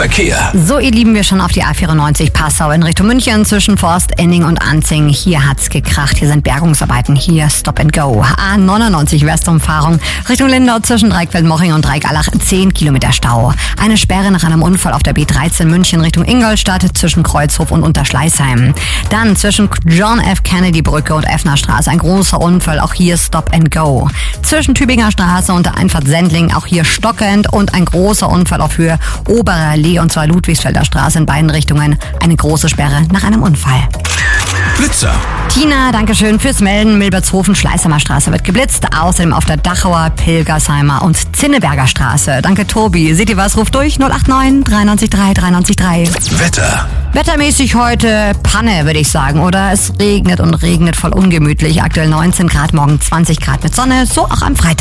Verkehr. So, ihr Lieben, wir schon auf die A94 Passau in Richtung München zwischen Forst, Enning und Anzing. Hier hat's gekracht, hier sind Bergungsarbeiten, hier Stop and Go. A99 Westumfahrung Richtung Lindau zwischen Dreieckfeld-Moching und Dreieck-Allach 10 Kilometer Stau. Eine Sperre nach einem Unfall auf der B13 München Richtung Ingolstadt zwischen Kreuzhof und Unterschleißheim. Dann zwischen John F. Kennedy Brücke und Effner Straße ein großer Unfall, auch hier Stop and Go. Zwischen Tübinger Straße und der Einfahrt Sendling auch hier stockend und ein großer Unfall auf Höhe Oberer Allee und zwar Ludwigsfelder Straße in beiden Richtungen. Eine große Sperre nach einem Unfall. Blitzer. Tina, dankeschön fürs Melden. Milbertshofen, Schleißheimer Straße wird geblitzt. Außerdem auf der Dachauer, Pilgersheimer und Zinneberger Straße. Danke, Tobi. Seht ihr was? Ruft durch 089 93 3 93 3. Wetter. Wettermäßig heute Panne, würde ich sagen, oder? Es regnet und regnet voll ungemütlich. Aktuell 19 Grad, morgen 20 Grad mit Sonne. So auch am Freitag.